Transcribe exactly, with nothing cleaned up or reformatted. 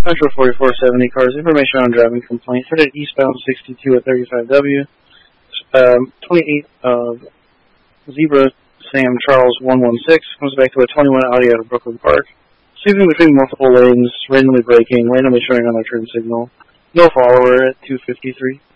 Metro forty-four seventy cars, information on driving complaint, headed eastbound sixty-two at thirty-five W. Um, twenty-eight of Zebra Sam Charles one one six comes back to a twenty-one Audi out of Brooklyn Park. Sweeping between multiple lanes, randomly braking, randomly showing on our turn signal. No follower at two fifty-three.